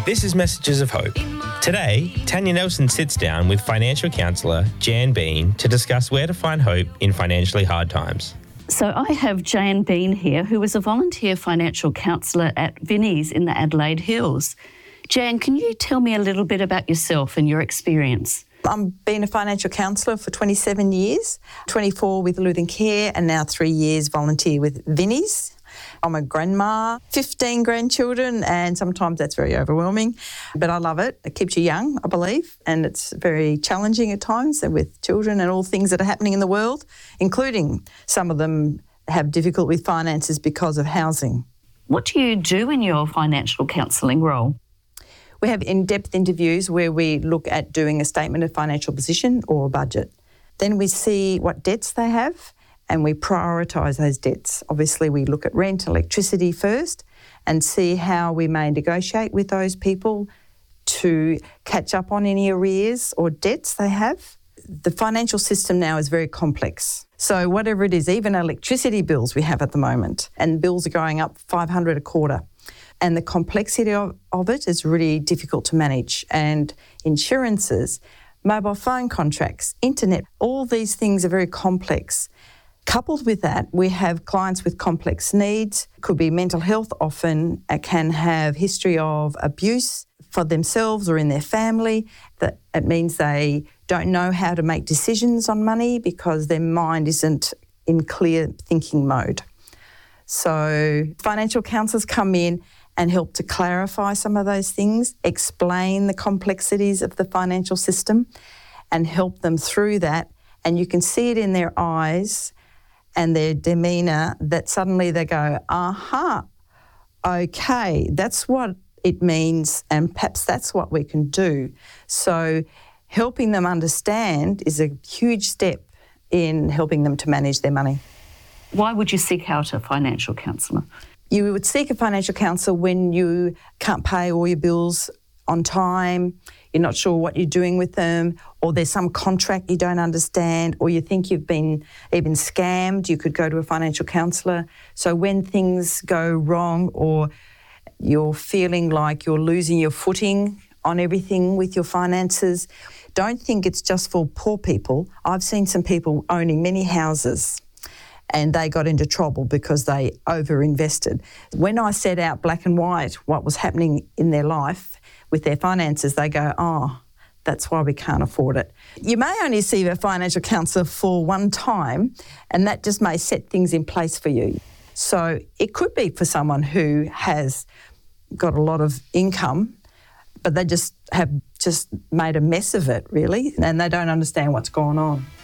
This is Messages of Hope. Today, Tanya Nelson sits down with financial counsellor Jan Bean to discuss where to find hope in financially hard times. So I have Jan Bean here, who is a volunteer financial counsellor at Vinnie's in the Adelaide Hills. Jan, can you tell me a little bit about yourself and your experience? I've been a financial counsellor for 27 years, 24 with Lutheran Care and now 3 years volunteer with Vinnie's. I'm a grandma, 15 grandchildren, and sometimes that's very overwhelming, but I love it. It keeps you young, I believe, and it's very challenging at times with children and all things that are happening in the world, including some of them have difficulty with finances because of housing. What do you do in your financial counselling role? We have in-depth interviews where we look at doing a statement of financial position or a budget. Then we see what debts they have and we prioritise those debts. Obviously, we look at rent, electricity first and see how we may negotiate with those people to catch up on any arrears or debts they have. The financial system now is very complex. So whatever it is, even electricity bills we have at the moment, and bills are going up $500 a quarter. And the complexity of it is really difficult to manage. And insurances, mobile phone contracts, internet, all these things are very complex. Coupled with that, we have clients with complex needs, could be mental health often, can have history of abuse for themselves or in their family. That it means they don't know how to make decisions on money because their mind isn't in clear thinking mode. So financial counsellors come in and help to clarify some of those things, explain the complexities of the financial system and help them through that. And you can see it in their eyes and their demeanour that suddenly they go, aha, okay, that's what it means and perhaps that's what we can do. So helping them understand is a huge step in helping them to manage their money. Why would you seek out a financial counsellor? You would seek a financial counsellor when you can't pay all your bills on time, you're not sure what you're doing with them, or there's some contract you don't understand, or you think you've been even scammed, you could go to a financial counsellor. So when things go wrong or you're feeling like you're losing your footing on everything with your finances, don't think it's just for poor people. I've seen some people owning many houses and they got into trouble because they over-invested. When I set out black and white what was happening in their life with their finances, they go, oh, that's why we can't afford it. You may only see a financial counsellor for one time and that just may set things in place for you. So it could be for someone who has got a lot of income but they just have made a mess of it, really, and they don't understand what's going on.